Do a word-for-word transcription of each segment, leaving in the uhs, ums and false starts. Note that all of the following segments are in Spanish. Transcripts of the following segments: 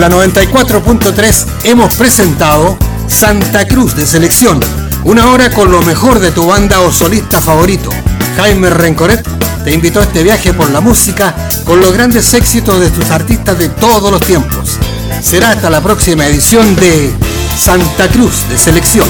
La noventa y cuatro punto tres hemos presentado Santa Cruz de Selección, una hora con lo mejor de tu banda o solista favorito. Jaime Rencoret te invitó a este viaje por la música con los grandes éxitos de tus artistas de todos los tiempos. Será hasta la próxima edición de Santa Cruz de Selección.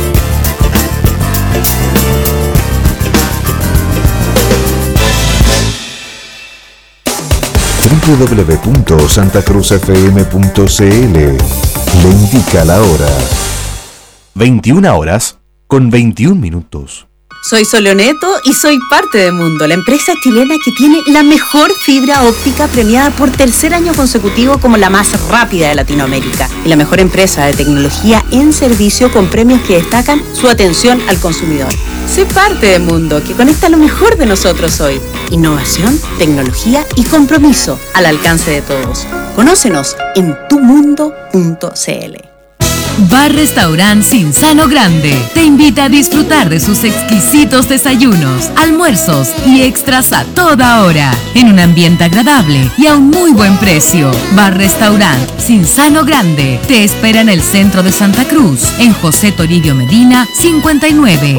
doble u doble u doble u punto santa cruz f m punto c l le indica la hora. veintiuna horas con veintiún minutos. Soy Soleoneto y soy parte de Mundo, la empresa chilena que tiene la mejor fibra óptica premiada por tercer año consecutivo como la más rápida de Latinoamérica y la mejor empresa de tecnología en servicio con premios que destacan su atención al consumidor. Sé parte de Mundo, que conecta lo mejor de nosotros hoy. Innovación, tecnología y compromiso al alcance de todos. Conócenos en tu mundo punto c l. Bar Restaurant Cinzano Grande te invita a disfrutar de sus exquisitos desayunos, almuerzos y extras a toda hora, en un ambiente agradable y a un muy buen precio. Bar Restaurant Cinzano Grande te espera en el centro de Santa Cruz, en José Toribio Medina cincuenta y nueve.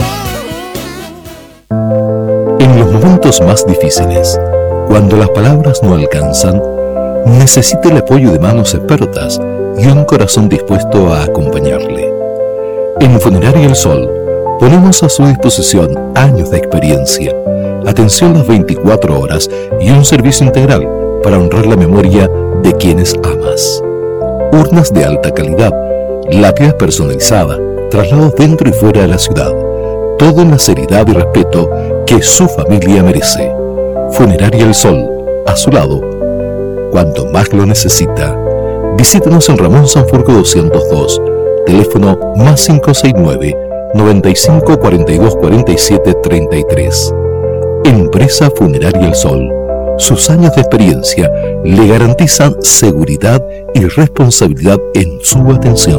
En los momentos más difíciles, cuando las palabras no alcanzan, necesita el apoyo de manos expertas y un corazón dispuesto a acompañarle. En Funeraria El Sol ponemos a su disposición años de experiencia, atención las veinticuatro horas y un servicio integral para honrar la memoria de quienes amas. Urnas de alta calidad, lápidas personalizadas, traslados dentro y fuera de la ciudad, todo en la seriedad y respeto que su familia merece. Funeraria El Sol, a su lado, cuando más lo necesita. Visítenos en Ramón Sanfurgo doscientos dos, teléfono más cinco seis nueve, noventa y cinco cuarenta y dos cuarenta y siete treinta y tres. Empresa Funeraria El Sol. Sus años de experiencia le garantizan seguridad y responsabilidad en su atención.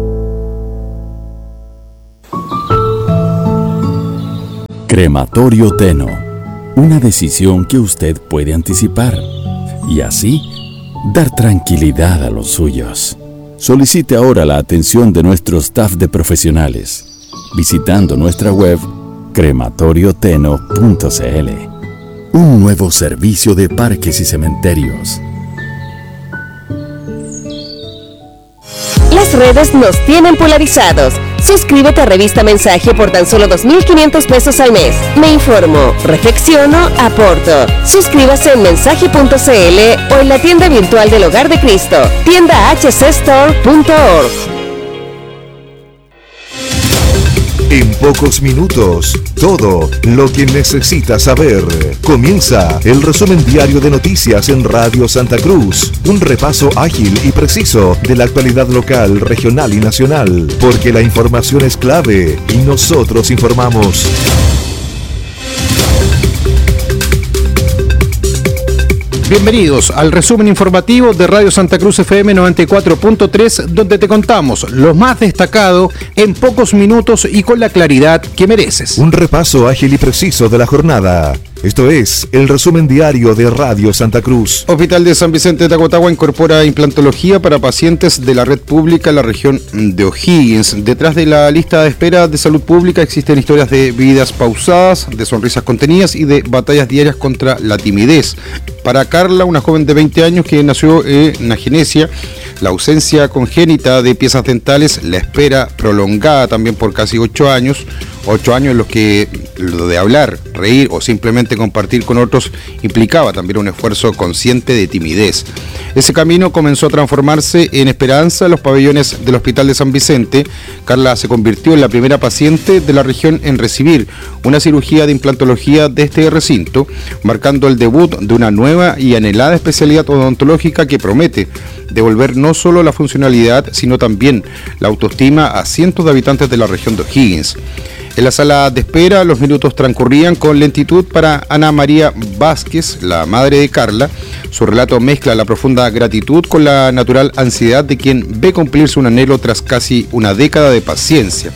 Crematorio Teno. Una decisión que usted puede anticipar y así dar tranquilidad a los suyos. Solicite ahora la atención de nuestro staff de profesionales visitando nuestra web crematorio teno punto c l. Un nuevo servicio de parques y cementerios. Las redes nos tienen polarizados. Suscríbete a Revista Mensaje por tan solo dos mil quinientos pesos al mes. Me informo, reflexiono, aporto. Suscríbase en mensaje punto c l o en la tienda virtual del Hogar de Cristo, tienda h c store punto org. En pocos minutos, todo lo que necesitas saber. Comienza el resumen diario de noticias en Radio Santa Cruz. Un repaso ágil y preciso de la actualidad local, regional y nacional. Porque la información es clave y nosotros informamos. Bienvenidos al resumen informativo de Radio Santa Cruz F M noventa y cuatro punto tres, donde te contamos lo más destacado en pocos minutos y con la claridad que mereces. Un repaso ágil y preciso de la jornada. Esto es el resumen diario de Radio Santa Cruz. Hospital de San Vicente de Tacotagua incorpora implantología para pacientes de la red pública en la región de O'Higgins. Detrás de la lista de espera de salud pública existen historias de vidas pausadas, de sonrisas contenidas y de batallas diarias contra la timidez. Para Carla, una joven de veinte años que nació en agenesia, la ausencia congénita de piezas dentales, la espera prolongada también por casi ocho años, ocho años en los que lo de hablar, reír o simplemente compartir con otros implicaba también un esfuerzo consciente de timidez. Ese camino comenzó a transformarse en esperanza en los pabellones del Hospital de San Vicente. Carla se convirtió en la primera paciente de la región en recibir una cirugía de implantología de este recinto, marcando el debut de una nueva y anhelada especialidad odontológica que promete devolver no solo la funcionalidad, sino también la autoestima a cientos de habitantes de la región de O'Higgins. En la sala de espera, los minutos transcurrían con lentitud para Ana María Vázquez, la madre de Carla. Su relato mezcla la profunda gratitud con la natural ansiedad de quien ve cumplirse un anhelo tras casi una década de paciencia.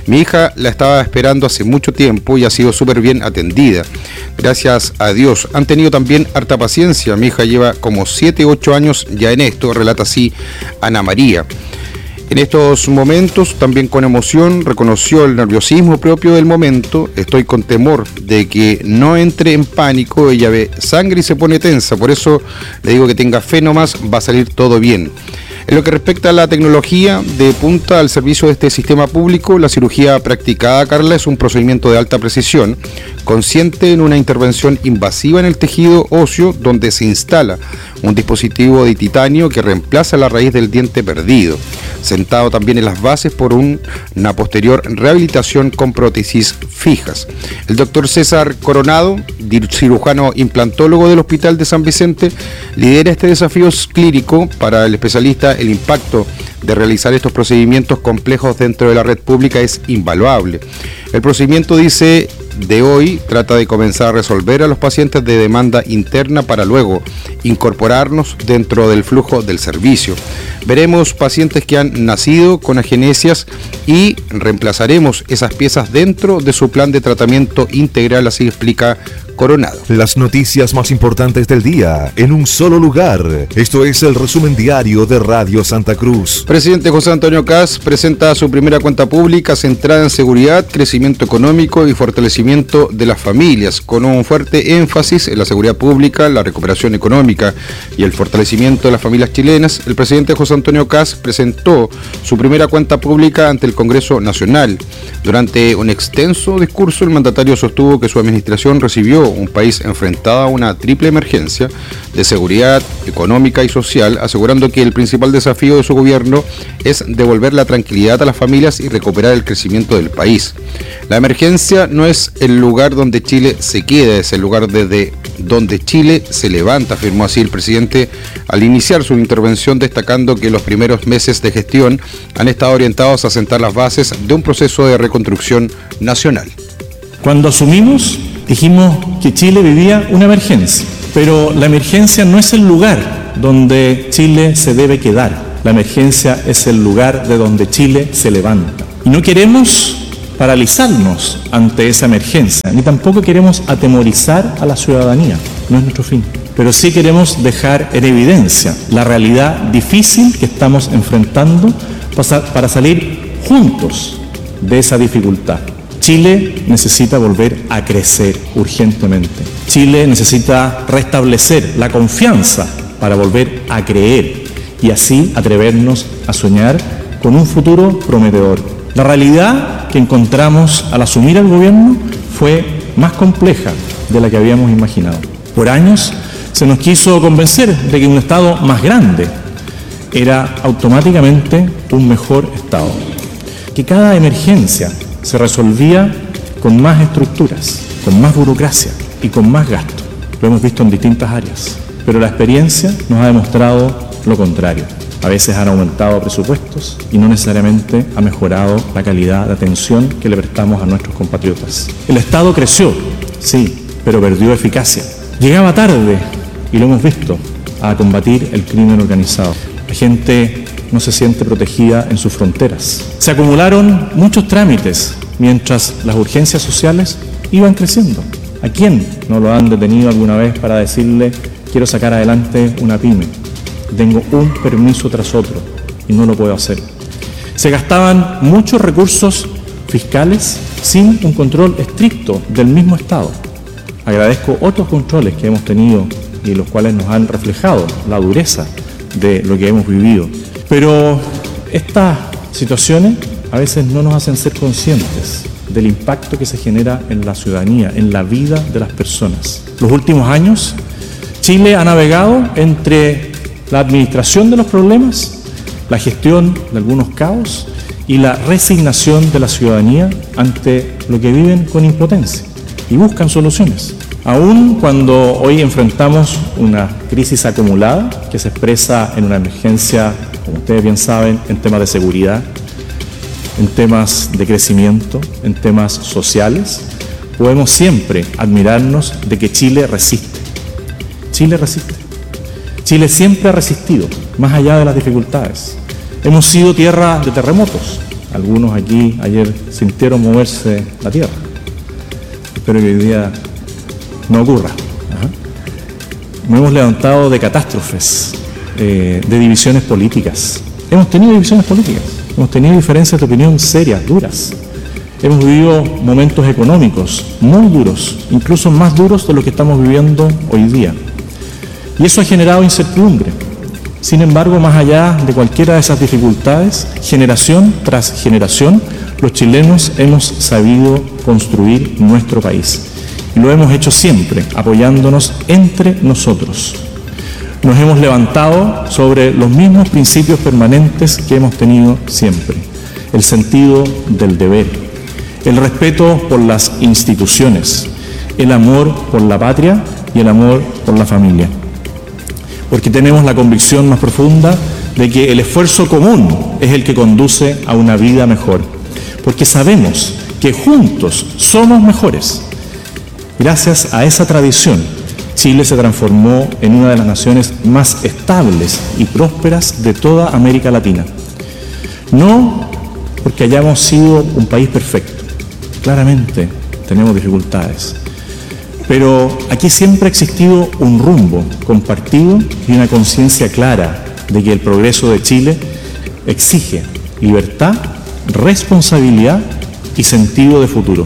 Mi hija la estaba esperando hace mucho tiempo y ha sido súper bien atendida. Gracias a Dios. Han tenido también harta paciencia. Mi hija lleva como siete u ocho años ya en esto, relata así Ana María. En estos momentos, también con emoción, reconoció el nerviosismo propio del momento. Estoy con temor de que no entre en pánico. Ella ve sangre y se pone tensa. Por eso le digo que tenga fe nomás, va a salir todo bien. En lo que respecta a la tecnología de punta al servicio de este sistema público, la cirugía practicada, Carla, es un procedimiento de alta precisión, consciente en una intervención invasiva en el tejido óseo, donde se instala un dispositivo de titanio que reemplaza la raíz del diente perdido, sentado también en las bases por un, una posterior rehabilitación con prótesis fijas. El doctor César Coronado, cirujano implantólogo del Hospital de San Vicente, lidera este desafío clínico. Para el especialista, el impacto de realizar estos procedimientos complejos dentro de la red pública es invaluable. El procedimiento, dice, de hoy trata de comenzar a resolver a los pacientes de demanda interna para luego incorporarnos dentro del flujo del servicio. Veremos pacientes que han nacido con agenesias y reemplazaremos esas piezas dentro de su plan de tratamiento integral, así explica Coronado. Las noticias más importantes del día en un solo lugar. Esto es el resumen diario de Radio Santa Cruz. Presidente José Antonio Kast presenta su primera cuenta pública centrada en seguridad, crecimiento económico y fortalecimiento de las familias, con un fuerte énfasis en la seguridad pública, la recuperación económica y el fortalecimiento de las familias chilenas. El presidente José Antonio Kast presentó su primera cuenta pública ante el Congreso Nacional. Durante un extenso discurso, el mandatario sostuvo que su administración recibió un país enfrentado a una triple emergencia de seguridad económica y social, asegurando que el principal desafío de su gobierno es devolver la tranquilidad a las familias y recuperar el crecimiento del país. La emergencia no es el lugar donde Chile se queda, es el lugar desde donde Chile se levanta, afirmó así el presidente al iniciar su intervención, destacando que los primeros meses de gestión han estado orientados a sentar las bases de un proceso de reconstrucción nacional. Cuando asumimos, dijimos que Chile vivía una emergencia, pero la emergencia no es el lugar donde Chile se debe quedar. La emergencia es el lugar de donde Chile se levanta. Y no queremos paralizarnos ante esa emergencia, ni tampoco queremos atemorizar a la ciudadanía, no es nuestro fin. Pero sí queremos dejar en evidencia la realidad difícil que estamos enfrentando para salir juntos de esa dificultad. Chile necesita volver a crecer urgentemente. Chile necesita restablecer la confianza para volver a creer y así atrevernos a soñar con un futuro prometedor. La realidad que encontramos al asumir el gobierno fue más compleja de la que habíamos imaginado. Por años se nos quiso convencer de que un Estado más grande era automáticamente un mejor Estado, que cada emergencia se resolvía con más estructuras, con más burocracia y con más gasto. Lo hemos visto en distintas áreas, pero la experiencia nos ha demostrado lo contrario. A veces han aumentado presupuestos y no necesariamente ha mejorado la calidad de atención que le prestamos a nuestros compatriotas. El Estado creció, sí, pero perdió eficacia. Llegaba tarde, y lo hemos visto, a combatir el crimen organizado. La gente no se siente protegida en sus fronteras. Se acumularon muchos trámites mientras las urgencias sociales iban creciendo. ¿A quién no lo han detenido alguna vez para decirle quiero sacar adelante una pyme? Tengo un permiso tras otro y no lo puedo hacer. Se gastaban muchos recursos fiscales sin un control estricto del mismo Estado. Agradezco otros controles que hemos tenido y los cuales nos han reflejado la dureza de lo que hemos vivido. Pero estas situaciones a veces no nos hacen ser conscientes del impacto que se genera en la ciudadanía, en la vida de las personas. Los últimos años, Chile ha navegado entre la administración de los problemas, la gestión de algunos caos y la resignación de la ciudadanía ante lo que viven con impotencia y buscan soluciones. Aún cuando hoy enfrentamos una crisis acumulada que se expresa en una emergencia, como ustedes bien saben, en temas de seguridad, en temas de crecimiento, en temas sociales, podemos siempre admirarnos de que Chile resiste. Chile resiste. Chile siempre ha resistido, más allá de las dificultades. Hemos sido tierra de terremotos, algunos aquí ayer sintieron moverse la tierra. Espero que hoy día no ocurra. Ajá. Nos hemos levantado de catástrofes, eh, de divisiones políticas. Hemos tenido divisiones políticas, hemos tenido diferencias de opinión serias, duras. Hemos vivido momentos económicos muy duros, incluso más duros de lo que estamos viviendo hoy día. Y eso ha generado incertidumbre. Sin embargo, más allá de cualquiera de esas dificultades, generación tras generación, los chilenos hemos sabido construir nuestro país. Y lo hemos hecho siempre, apoyándonos entre nosotros. Nos hemos levantado sobre los mismos principios permanentes que hemos tenido siempre. El sentido del deber, el respeto por las instituciones, el amor por la patria y el amor por la familia. Porque tenemos la convicción más profunda de que el esfuerzo común es el que conduce a una vida mejor. Porque sabemos que juntos somos mejores. Gracias a esa tradición, Chile se transformó en una de las naciones más estables y prósperas de toda América Latina. No porque hayamos sido un país perfecto. Claramente tenemos dificultades. Pero aquí siempre ha existido un rumbo compartido y una conciencia clara de que el progreso de Chile exige libertad, responsabilidad y sentido de futuro.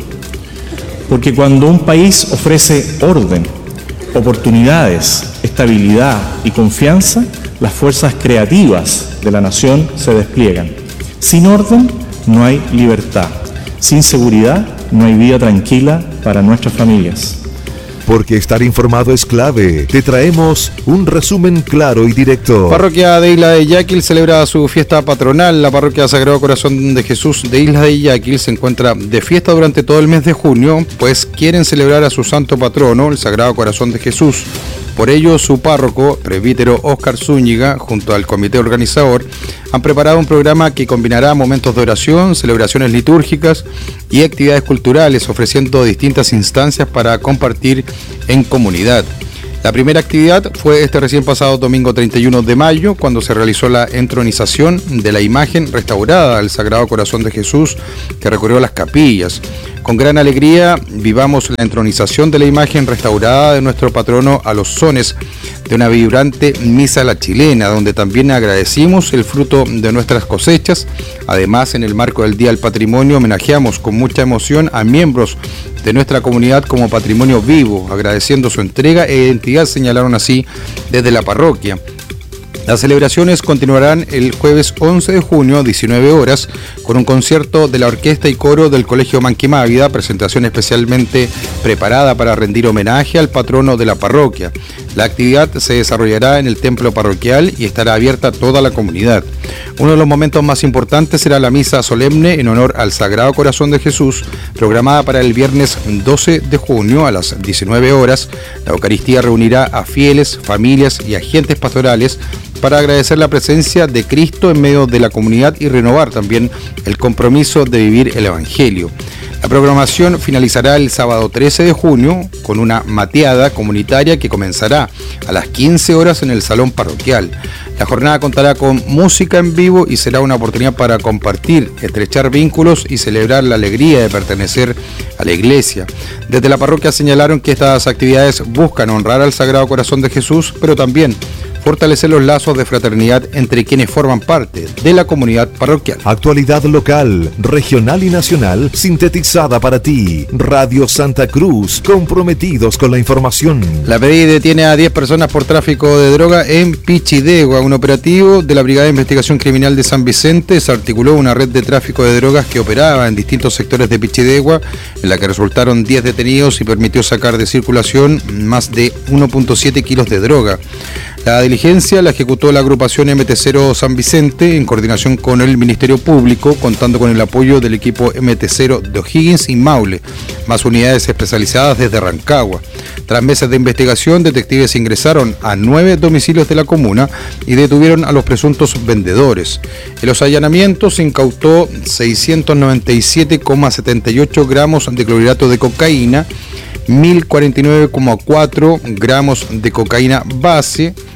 Porque cuando un país ofrece orden, oportunidades, estabilidad y confianza, las fuerzas creativas de la nación se despliegan. Sin orden no hay libertad. Sin seguridad no hay vida tranquila para nuestras familias. Porque estar informado es clave. Te traemos un resumen claro y directo. Parroquia de Isla de Yaquil celebra su fiesta patronal. La Parroquia Sagrado Corazón de Jesús de Isla de Yaquil se encuentra de fiesta durante todo el mes de junio, pues quieren celebrar a su santo patrono, el Sagrado Corazón de Jesús. Por ello, su párroco, presbítero Óscar Zúñiga, junto al comité organizador, han preparado un programa que combinará momentos de oración, celebraciones litúrgicas y actividades culturales, ofreciendo distintas instancias para compartir en comunidad. La primera actividad fue este recién pasado domingo treinta y uno de mayo, cuando se realizó la entronización de la imagen restaurada del Sagrado Corazón de Jesús, que recorrió las capillas. Con gran alegría vivamos la entronización de la imagen restaurada de nuestro patrono a los sones de una vibrante misa a la chilena, donde también agradecimos el fruto de nuestras cosechas. Además, en el marco del Día del Patrimonio, homenajeamos con mucha emoción a miembros de nuestra comunidad como patrimonio vivo, agradeciendo su entrega e identidad, señalaron así desde la parroquia. Las celebraciones continuarán el jueves once de junio, diecinueve horas, con un concierto de la orquesta y coro del Colegio Manquimávida, presentación especialmente preparada para rendir homenaje al patrono de la parroquia. La actividad se desarrollará en el templo parroquial y estará abierta a toda la comunidad. Uno de los momentos más importantes será la misa solemne en honor al Sagrado Corazón de Jesús, programada para el viernes doce de junio a las diecinueve horas. La Eucaristía reunirá a fieles, familias y agentes pastorales para agradecer la presencia de Cristo en medio de la comunidad y renovar también el compromiso de vivir el Evangelio. La programación finalizará el sábado trece de junio con una mateada comunitaria que comenzará a las quince horas en el salón parroquial. La jornada contará con música en vivo y será una oportunidad para compartir, estrechar vínculos y celebrar la alegría de pertenecer a la iglesia. Desde la parroquia señalaron que estas actividades buscan honrar al Sagrado Corazón de Jesús, pero también fortalecer los lazos de fraternidad entre quienes forman parte de la comunidad parroquial. Actualidad local, regional y nacional, sintetizada para ti. Radio Santa Cruz, comprometidos con la información. La P D I detiene a diez personas por tráfico de droga en Pichidegua. Un operativo de la Brigada de Investigación Criminal de San Vicente se articuló una red de tráfico de drogas que operaba en distintos sectores de Pichidegua, en la que resultaron diez detenidos y permitió sacar de circulación más de uno punto siete kilos de droga. La diligencia la ejecutó la agrupación M T cero San Vicente en coordinación con el Ministerio Público, contando con el apoyo del equipo M T cero de O'Higgins y Maule, más unidades especializadas desde Rancagua. Tras meses de investigación, detectives ingresaron a nueve domicilios de la comuna y detuvieron a los presuntos vendedores. En los allanamientos se incautó seiscientos noventa y siete coma setenta y ocho gramos de clorhidrato de cocaína, mil cuarenta y nueve coma cuatro gramos de cocaína base,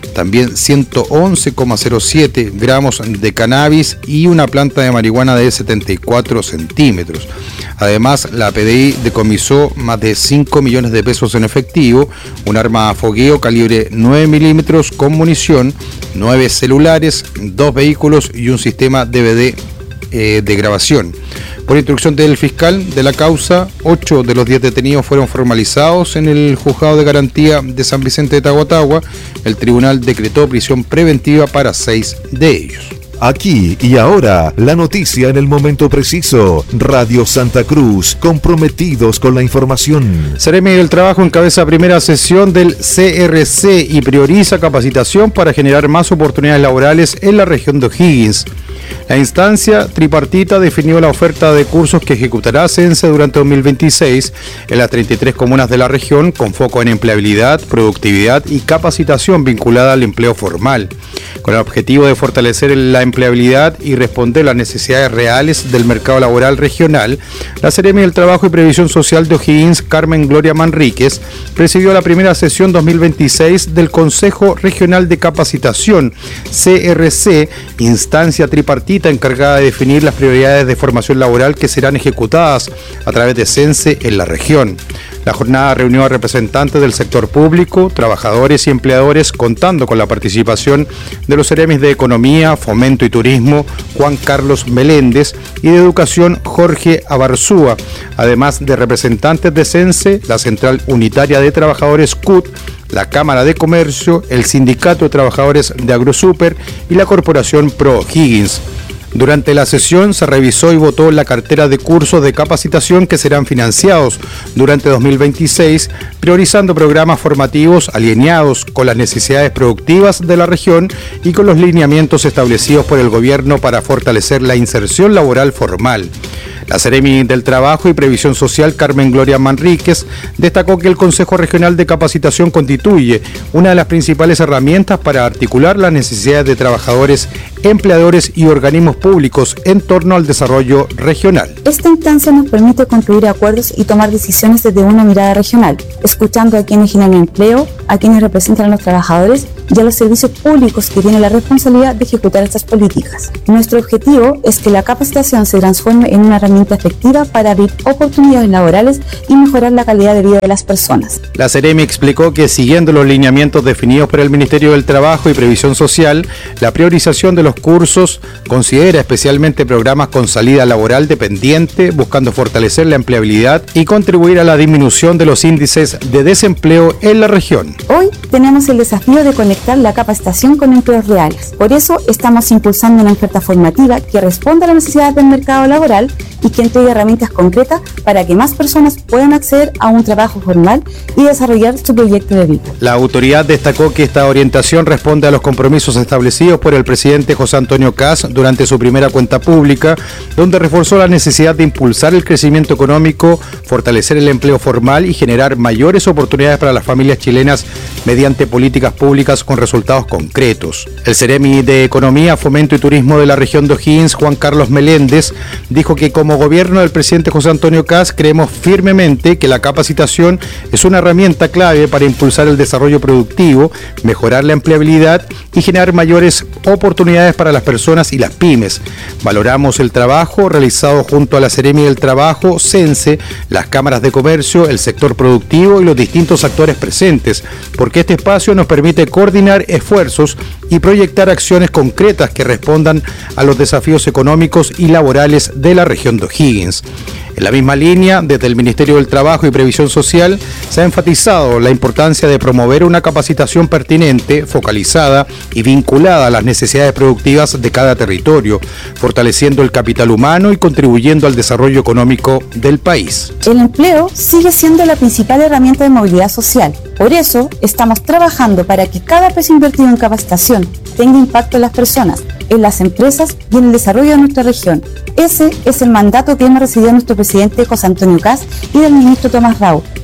también ciento once coma cero siete gramos de cannabis y una planta de marihuana de setenta y cuatro centímetros. Además, la P D I decomisó más de cinco millones de pesos en efectivo, un arma a fogueo calibre nueve milímetros con munición, nueve celulares, dos vehículos y un sistema D V D eh, de grabación. Por instrucción del fiscal de la causa, ocho de los diez detenidos fueron formalizados en el Juzgado de Garantía de San Vicente de Tahuatahua. El tribunal decretó prisión preventiva para seis de ellos. Aquí y ahora, la noticia en el momento preciso. Radio Santa Cruz, comprometidos con la información. Seremi del Trabajo encabeza primera sesión del C R C y prioriza capacitación para generar más oportunidades laborales en la región de O'Higgins. La instancia tripartita definió la oferta de cursos que ejecutará CENSE durante dos mil veintiséis en las treinta y tres comunas de la región, con foco en empleabilidad, productividad y capacitación vinculada al empleo formal, con el objetivo de fortalecer la empleabilidad y responder las necesidades reales del mercado laboral regional. La Seremi del Trabajo y Previsión Social de O'Higgins, Carmen Gloria Manríquez, presidió la primera sesión dos mil veintiséis del Consejo Regional de Capacitación, C R C, instancia tripartita encargada de definir las prioridades de formación laboral que serán ejecutadas a través de CENSE en la región. La jornada reunió a representantes del sector público, trabajadores y empleadores, contando con la participación de los seremis de Economía, Fomento y Turismo, Juan Carlos Meléndez, y de Educación, Jorge Abarzúa, además de representantes de CENSE, la Central Unitaria de Trabajadores C U T, la Cámara de Comercio, el Sindicato de Trabajadores de AgroSuper y la Corporación Pro O'Higgins. Durante la sesión se revisó y votó la cartera de cursos de capacitación que serán financiados durante dos mil veintiséis, priorizando programas formativos alineados con las necesidades productivas de la región y con los lineamientos establecidos por el gobierno para fortalecer la inserción laboral formal. La Seremi del Trabajo y Previsión Social, Carmen Gloria Manríquez, destacó que el Consejo Regional de Capacitación constituye una de las principales herramientas para articular las necesidades de trabajadores, empleadores y organismos públicos en torno al desarrollo regional. Esta instancia nos permite construir acuerdos y tomar decisiones desde una mirada regional, escuchando a quienes generan empleo, a quienes representan a los trabajadores y a los servicios públicos que tienen la responsabilidad de ejecutar estas políticas. Nuestro objetivo es que la capacitación se transforme en una herramienta efectiva para abrir oportunidades laborales y mejorar la calidad de vida de las personas. La Seremi explicó que, siguiendo los lineamientos definidos por el Ministerio del Trabajo y Previsión Social, la priorización de los cursos considera especialmente programas con salida laboral dependiente, buscando fortalecer la empleabilidad y contribuir a la disminución de los índices de desempleo en la región. Hoy tenemos el desafío de conectar la capacitación con empleos reales. Por eso estamos impulsando una oferta formativa que responda a las necesidades del mercado laboral y que entregue herramientas concretas para que más personas puedan acceder a un trabajo formal y desarrollar su proyecto de vida. La autoridad destacó que esta orientación responde a los compromisos establecidos por el presidente José Antonio Kast durante su primera cuenta pública, donde reforzó la necesidad de impulsar el crecimiento económico, fortalecer el empleo formal y generar mayores oportunidades para las familias chilenas mediante políticas públicas con resultados concretos. El Seremi de Economía, Fomento y Turismo de la región de O'Higgins, Juan Carlos Meléndez, dijo que como gobierno del presidente José Antonio Kast creemos firmemente que la capacitación es una herramienta clave para impulsar el desarrollo productivo, mejorar la empleabilidad y generar mayores oportunidades para las personas y las pymes. Valoramos el trabajo realizado junto a la Seremi del Trabajo, CENSE, las cámaras de comercio, el sector productivo y los distintos actores presentes, porque este espacio nos permite coordinar esfuerzos y proyectar acciones concretas que respondan a los desafíos económicos y laborales de la región de O'Higgins. En la misma línea, desde el Ministerio del Trabajo y Previsión Social, se ha enfatizado la importancia de promover una capacitación pertinente, focalizada y vinculada a las necesidades productivas de cada territorio, fortaleciendo el capital humano y contribuyendo al desarrollo económico del país. El empleo sigue siendo la principal herramienta de movilidad social. Por eso, estamos trabajando para que cada peso invertido en capacitación tenga impacto en las personas, en las empresas y en el desarrollo de nuestra región. Ese es el mandato que hemos recibido de nuestro presidente José Antonio Kast y del ministro Tomás Rau,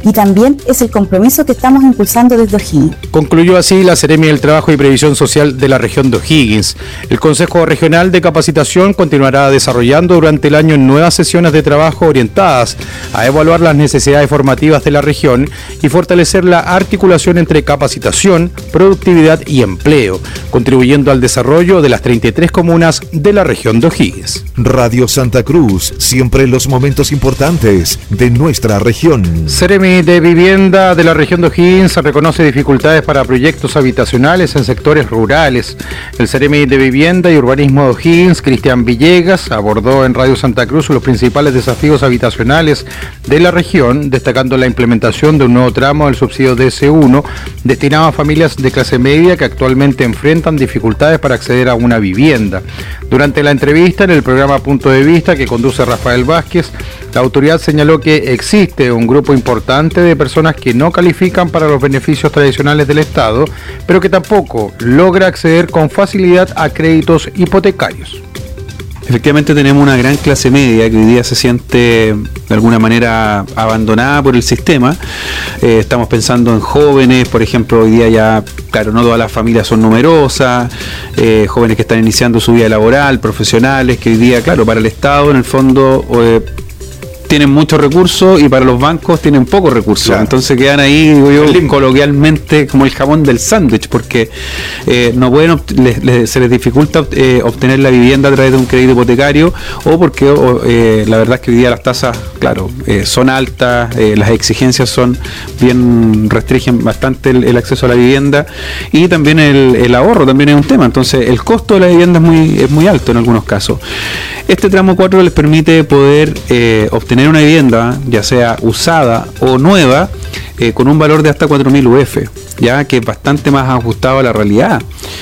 y también es el compromiso que estamos impulsando desde O'Higgins. Concluyó así la Seremi del Trabajo y Previsión Social de la región de O'Higgins. El Consejo Regional de Capacitación continuará desarrollando durante el año nuevas sesiones de trabajo orientadas a evaluar las necesidades formativas de la región y fortalecer la articulación entre capacitación, productividad y empleo, contribuyendo al desarrollo de las treinta y tres comunas de la región de O'Higgins. Radio Santa Cruz, siempre en los momentos importantes de nuestra región. Seremi de Vivienda de la región de O'Higgins reconoce dificultades para proyectos habitacionales en sectores rurales. El Seremi de Vivienda y Urbanismo de O'Higgins, Cristian Villegas, abordó en Radio Santa Cruz los principales desafíos habitacionales de la región, destacando la implementación de un nuevo tramo del subsidio D S uno destinado a familias de clase media que actualmente enfrentan dificultades para acceder a una vivienda. Durante la entrevista en el programa Punto de Vista que conduce Rafael Vázquez, la autoridad señaló que existe un grupo importante de personas que no califican para los beneficios tradicionales del Estado, pero que tampoco logra acceder con facilidad a créditos hipotecarios. Efectivamente tenemos una gran clase media que hoy día se siente de alguna manera abandonada por el sistema. Eh, estamos pensando en jóvenes, por ejemplo, hoy día ya, claro, no todas las familias son numerosas, eh, jóvenes que están iniciando su vida laboral, profesionales, que hoy día, claro, para el Estado en el fondo eh, tienen muchos recursos y para los bancos tienen pocos recursos. Claro. Entonces quedan ahí, digo yo, coloquialmente como el jamón del sándwich, porque eh, no pueden les, les, se les dificulta eh, obtener la vivienda a través de un crédito hipotecario, o porque o, eh, la verdad es que hoy día las tasas, claro, eh, son altas, eh, las exigencias son bien, restringen bastante el, el acceso a la vivienda, y también el, el ahorro también es un tema. Entonces el costo de la vivienda es muy, es muy alto en algunos casos. Este tramo cuatro les permite poder eh, obtener una vivienda, ya sea usada o nueva, eh, con un valor de hasta cuatro mil U F, ya que es bastante más ajustado a la realidad,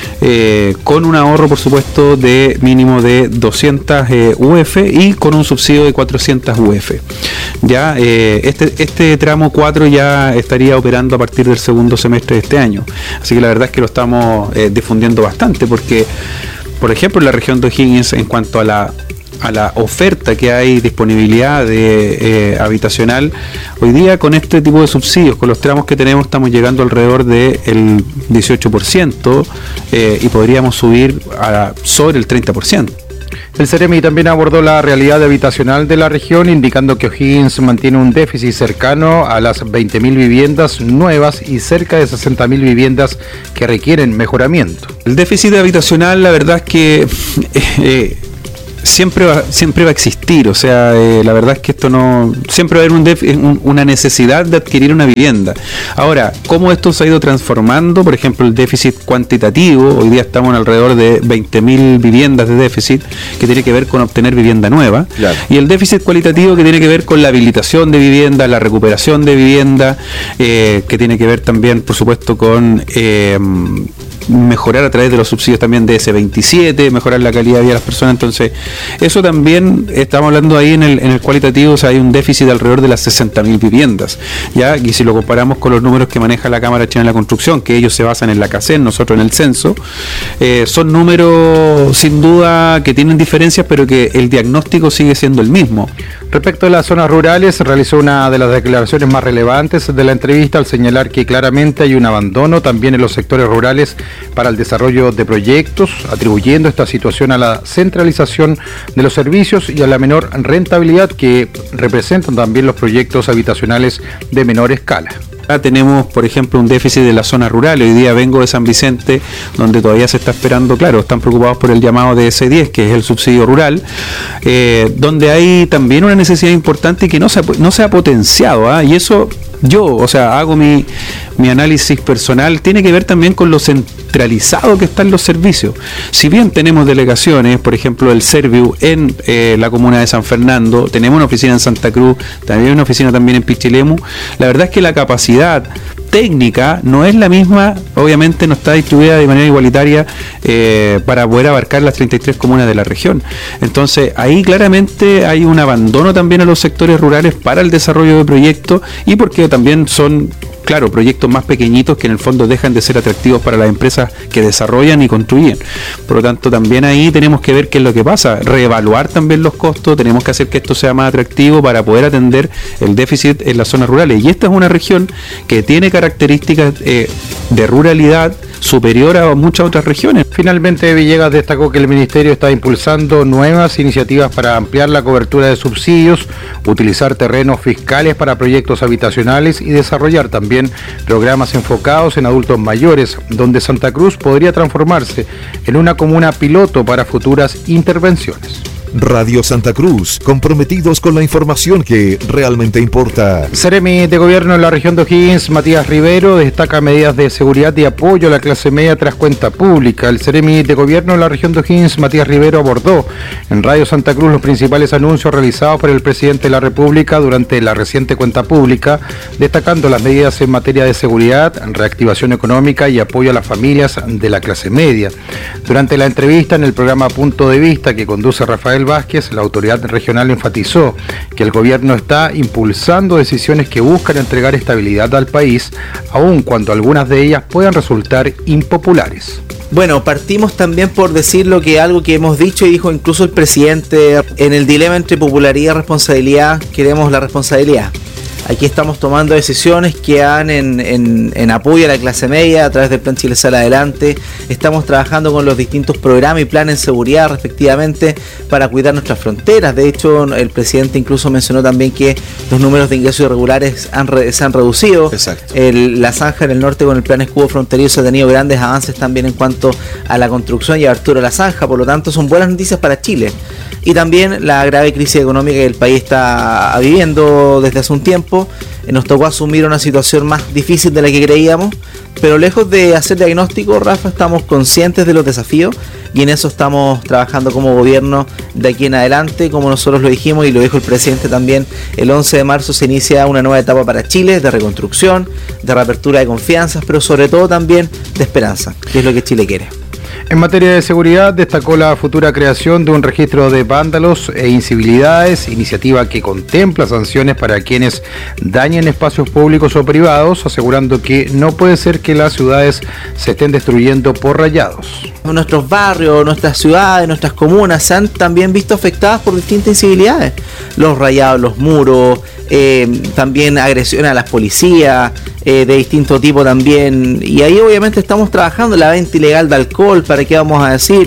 eh, con un ahorro, por supuesto, de mínimo de doscientas eh, U F y con un subsidio de cuatrocientas U F. Ya eh, este, este tramo cuatro ya estaría operando a partir del segundo semestre de este año, así que la verdad es que lo estamos eh, difundiendo bastante, porque, por ejemplo, en la región de O'Higgins, en cuanto a la a la oferta que hay, disponibilidad de eh, habitacional, hoy día con este tipo de subsidios, con los tramos que tenemos, estamos llegando alrededor del dieciocho por ciento eh, y podríamos subir a sobre el treinta por ciento. El Seremi también abordó la realidad habitacional de la región, indicando que O'Higgins mantiene un déficit cercano a las veinte mil viviendas nuevas y cerca de sesenta mil viviendas que requieren mejoramiento. El déficit habitacional, la verdad es que eh, siempre va, siempre va a existir, o sea, eh, la verdad es que esto no, siempre va a haber un def, un, una necesidad de adquirir una vivienda. Ahora, ¿cómo esto se ha ido transformando? Por ejemplo, el déficit cuantitativo, hoy día estamos en alrededor de veinte mil viviendas de déficit, que tiene que ver con obtener vivienda nueva, claro. Y el déficit cualitativo, que tiene que ver con la habilitación de vivienda, la recuperación de vivienda, eh, que tiene que ver también, por supuesto, con eh, mejorar a través de los subsidios también de ese veintisiete, mejorar la calidad de vida de las personas. Entonces, eso también, estamos hablando ahí en el, en el cualitativo, o sea, hay un déficit de alrededor de las sesenta mil viviendas, ¿ya? Y si lo comparamos con los números que maneja la Cámara Chilena de la Construcción, que ellos se basan en la CACEN, nosotros en el censo, eh, son números sin duda que tienen diferencias, pero que el diagnóstico sigue siendo el mismo. Respecto a las zonas rurales, realizó una de las declaraciones más relevantes de la entrevista al señalar que claramente hay un abandono también en los sectores rurales para el desarrollo de proyectos, atribuyendo esta situación a la centralización de los servicios y a la menor rentabilidad que representan también los proyectos habitacionales de menor escala. Acá tenemos, por ejemplo, un déficit de la zona rural. Hoy día vengo de San Vicente, donde todavía se está esperando, claro, están preocupados por el llamado de ese diez, que es el subsidio rural, eh, donde hay también una necesidad importante y que no se ha, no se ha potenciado, ¿eh? Y eso yo, o sea, hago mi, mi análisis personal, tiene que ver también con lo centralizado que están los servicios. Si bien tenemos delegaciones, por ejemplo, el Serviu en eh, la comuna de San Fernando, tenemos una oficina en Santa Cruz, también una oficina también en Pichilemu, la verdad es que la capacidad técnica no es la misma, obviamente no está distribuida de manera igualitaria eh, para poder abarcar las treinta y tres comunas de la región. Entonces ahí claramente hay un abandono también a los sectores rurales para el desarrollo de proyectos, y porque también son claro, proyectos más pequeñitos que en el fondo dejan de ser atractivos para las empresas que desarrollan y construyen. Por lo tanto, también ahí tenemos que ver qué es lo que pasa, reevaluar también los costos, tenemos que hacer que esto sea más atractivo para poder atender el déficit en las zonas rurales. Y esta es una región que tiene características eh, de ruralidad superior a muchas otras regiones. Finalmente, Villegas destacó que el Ministerio está impulsando nuevas iniciativas para ampliar la cobertura de subsidios, utilizar terrenos fiscales para proyectos habitacionales y desarrollar también programas enfocados en adultos mayores, donde Santa Cruz podría transformarse en una comuna piloto para futuras intervenciones. Radio Santa Cruz, comprometidos con la información que realmente importa. Seremi de Gobierno en la región de O'Higgins, Matías Rivero, destaca medidas de seguridad y apoyo a la clase media tras cuenta pública. El Seremi de Gobierno en la región de O'Higgins, Matías Rivero, abordó en Radio Santa Cruz los principales anuncios realizados por el presidente de la República durante la reciente cuenta pública, destacando las medidas en materia de seguridad, reactivación económica y apoyo a las familias de la clase media. Durante la entrevista en el programa Punto de Vista que conduce Rafael Vázquez, la autoridad regional enfatizó que el gobierno está impulsando decisiones que buscan entregar estabilidad al país, aun cuando algunas de ellas puedan resultar impopulares. Bueno, partimos también por decir lo que algo que hemos dicho y dijo incluso el presidente: en el dilema entre popularidad y responsabilidad, queremos la responsabilidad. Aquí estamos tomando decisiones que han en, en, en apoyo a la clase media a través del Plan Chile Sale Adelante. Estamos trabajando con los distintos programas y planes de seguridad respectivamente para cuidar nuestras fronteras. De hecho, el presidente incluso mencionó también que los números de ingresos irregulares han, se han reducido. Exacto. El, la zanja en el norte con el plan escudo fronterizo ha tenido grandes avances también en cuanto a la construcción y apertura de la zanja. Por lo tanto, son buenas noticias para Chile. Y también la grave crisis económica que el país está viviendo desde hace un tiempo. Nos tocó asumir una situación más difícil de la que creíamos, pero lejos de hacer diagnóstico, Rafa, estamos conscientes de los desafíos y en eso estamos trabajando como gobierno de aquí en adelante, como nosotros lo dijimos y lo dijo el presidente también. El once de marzo se inicia una nueva etapa para Chile de reconstrucción, de reapertura de confianzas, pero sobre todo también de esperanza, que es lo que Chile quiere. En materia de seguridad, destacó la futura creación de un registro de vándalos e incivilidades, iniciativa que contempla sanciones para quienes dañen espacios públicos o privados, asegurando que no puede ser que las ciudades se estén destruyendo por rayados. Nuestros barrios, nuestras ciudades, nuestras comunas se han también visto afectadas por distintas incivilidades. Los rayados, los muros, eh, también agresiones a las policías, eh, de distinto tipo también. Y ahí obviamente estamos trabajando la venta ilegal de alcohol, para qué vamos a decir,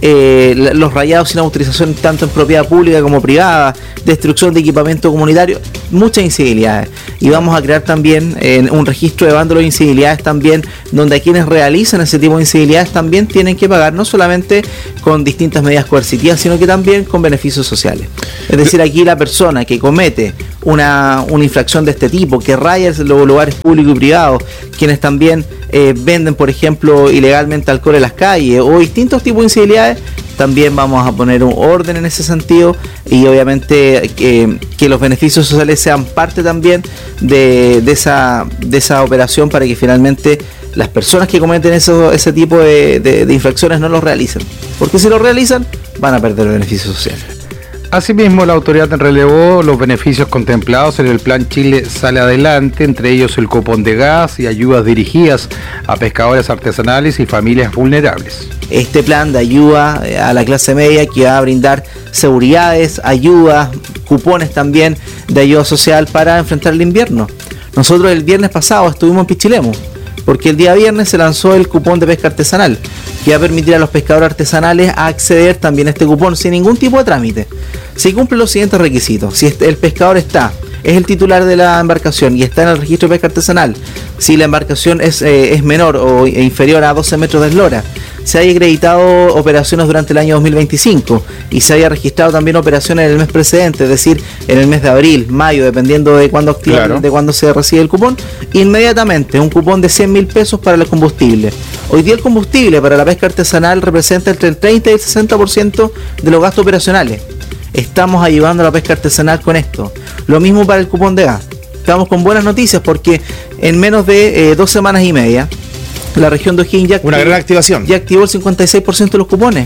eh, los rayados sin autorización tanto en propiedad pública como privada, destrucción de equipamiento comunitario, muchas incivilidades. Y vamos a crear también eh, un registro de vándalos e incivilidades también, donde a quienes realizan ese tipo de incivilidades también tienen que pagar, no solamente con distintas medidas coercitivas, sino que también con beneficios sociales. Es decir, aquí la persona que comete una, una infracción de este tipo, que raya los lugares públicos y privados, quienes también eh, venden, por ejemplo, ilegalmente alcohol en las calles o distintos tipos de incivilidades, también vamos a poner un orden en ese sentido y obviamente eh, que los beneficios sociales sean parte también de, de, esa, de esa operación para que finalmente las personas que cometen eso, ese tipo de, de, de infracciones no los realicen, porque si lo realizan van a perder beneficios sociales. Asimismo, la autoridad relevó los beneficios contemplados en el Plan Chile Sale Adelante, entre ellos el cupón de gas y ayudas dirigidas a pescadores artesanales y familias vulnerables. Este plan de ayuda a la clase media que va a brindar seguridades, ayudas, cupones también de ayuda social para enfrentar el invierno. Nosotros el viernes pasado estuvimos en Pichilemu, porque el día viernes se lanzó el cupón de pesca artesanal, que va a permitir a los pescadores artesanales a acceder también a este cupón sin ningún tipo de trámite. Si cumple los siguientes requisitos: si el pescador está, es el titular de la embarcación y está en el registro de pesca artesanal, si la embarcación es, eh, es menor o inferior a doce metros de eslora, se haya acreditado operaciones durante el año dos mil veinticinco y se haya registrado también operaciones en el mes precedente, es decir, en el mes de abril, mayo, dependiendo de cuándo activa, claro, de cuándo se recibe el cupón, inmediatamente un cupón de cien mil pesos para el combustible. Hoy día el combustible para la pesca artesanal representa entre el treinta y el sesenta por ciento de los gastos operacionales. Estamos ayudando a la pesca artesanal con esto. Lo mismo para el cupón de gas. Estamos con buenas noticias porque en menos de eh, dos semanas y media la región de O'Higgins ya, una gran activación. Ya activó el cincuenta y seis por ciento de los cupones.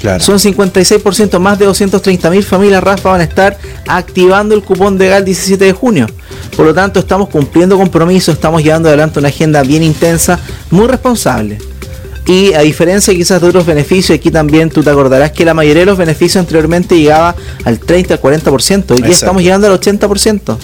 Claro. Son cincuenta y seis por ciento, más de doscientas treinta mil familias, Rafa, van a estar activando el cupón de G A el diecisiete de junio. Por lo tanto, estamos cumpliendo compromisos, estamos llevando adelante una agenda bien intensa, muy responsable. Y a diferencia quizás de otros beneficios, aquí también tú te acordarás que la mayoría de los beneficios anteriormente llegaba al treinta al cuarenta por ciento. Hoy día Exacto. estamos llegando al ochenta por ciento.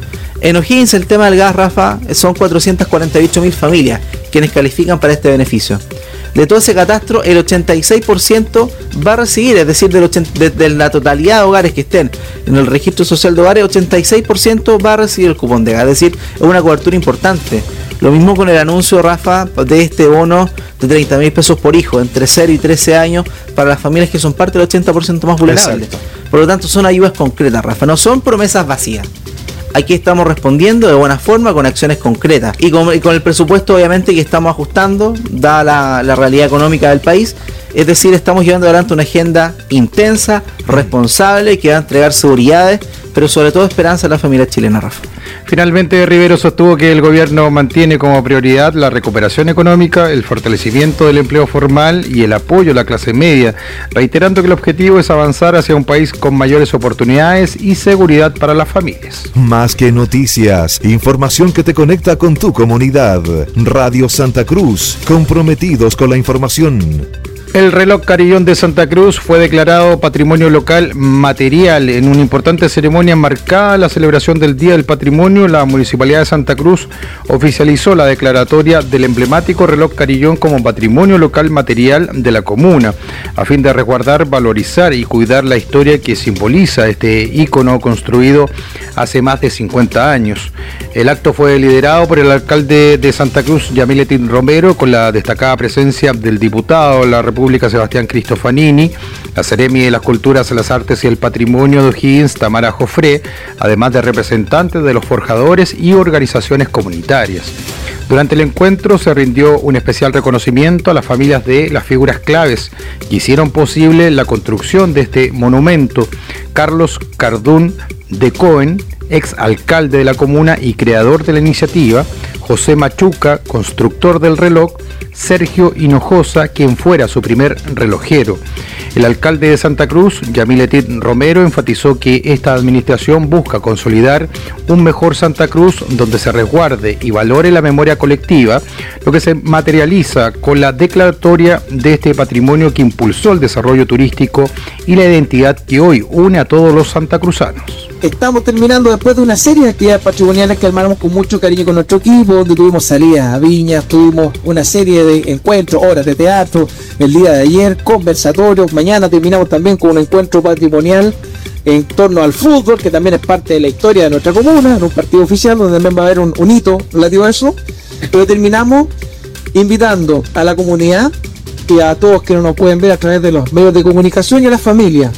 En O'Higgins el tema del gas, Rafa, son cuatrocientas cuarenta y ocho mil familias quienes califican para este beneficio. De todo ese catastro, el ochenta y seis por ciento va a recibir, es decir, del ochenta, de, de la totalidad de hogares que estén en el registro social de hogares, ochenta y seis por ciento va a recibir el cupón de gas, es decir, es una cobertura importante. Lo mismo con el anuncio, Rafa, de este bono de treinta mil pesos por hijo, entre cero y trece años, para las familias que son parte del ochenta por ciento más vulnerables. Exacto. Por lo tanto, son ayudas concretas, Rafa, no son promesas vacías. Aquí estamos respondiendo de buena forma con acciones concretas y con, y con el presupuesto obviamente que estamos ajustando dada la, la realidad económica del país. Es decir, estamos llevando adelante una agenda intensa, responsable, que va a entregar seguridades, pero sobre todo esperanza a la familia chilena, Rafa. Finalmente, Rivero sostuvo que el gobierno mantiene como prioridad la recuperación económica, el fortalecimiento del empleo formal y el apoyo a la clase media, reiterando que el objetivo es avanzar hacia un país con mayores oportunidades y seguridad para las familias. Más que noticias, información que te conecta con tu comunidad. Radio Santa Cruz, comprometidos con la información. El reloj Carillón de Santa Cruz fue declarado Patrimonio Local Material en una importante ceremonia marcada la celebración del Día del Patrimonio. La Municipalidad de Santa Cruz oficializó la declaratoria del emblemático reloj Carillón como Patrimonio Local Material de la comuna, a fin de resguardar, valorizar y cuidar la historia que simboliza este ícono construido hace más de cincuenta años. El acto fue liderado por el alcalde de Santa Cruz, Yamiletín Romero, con la destacada presencia del diputado de la República, Sebastián Cristofanini, la Seremi de las Culturas, las Artes y el Patrimonio de O'Higgins, Tamara Jofré, además de representantes de los forjadores y organizaciones comunitarias. Durante el encuentro se rindió un especial reconocimiento a las familias de las figuras claves que hicieron posible la construcción de este monumento. Carlos Cardún de Cohen, ex alcalde de la comuna y creador de la iniciativa, José Machuca, constructor del reloj, Sergio Hinojosa, quien fuera su primer relojero. El alcalde de Santa Cruz, Yamiletín Romero, enfatizó que esta administración busca consolidar un mejor Santa Cruz donde se resguarde y valore la memoria colectiva, lo que se materializa con la declaratoria de este patrimonio que impulsó el desarrollo turístico y la identidad que hoy une a todos los santacruzanos. Estamos terminando después de una serie de actividades patrimoniales que armamos con mucho cariño con nuestro equipo, donde tuvimos salidas a viñas, tuvimos una serie de encuentros, horas de teatro, el día de ayer, conversatorios, mañana terminamos también con un encuentro patrimonial en torno al fútbol, que también es parte de la historia de nuestra comuna, en un partido oficial donde también va a haber un, un hito relativo a eso, pero terminamos invitando a la comunidad y a todos que no nos pueden ver a través de los medios de comunicación y a las familias